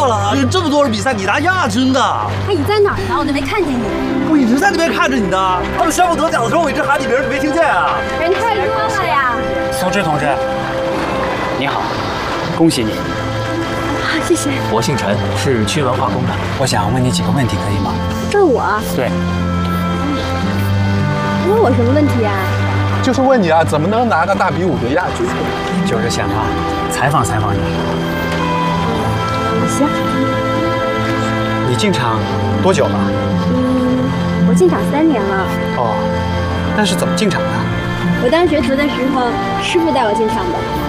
错了，这么多人比赛，你拿亚军的。 哎，你在哪儿呢？我都没看见你。 我一直在那边看着你的。他们宣布得奖的时候，我一直喊你名，你没听见啊？ 人太多了呀。 苏芝同志，你好，恭喜你。 好，谢谢。 我姓陈，是区文化宫的。 我想问你几个问题，可以吗？ 问我？ 对。 问我什么问题啊？ 就是问你啊，怎么能拿个大比武的亚军？ 就是想啊，采访采访你。 行。 你进场多久了？ 我进场3年了。 哦，那是怎么进场的？ 我当学徒的时候，师傅带我进场的。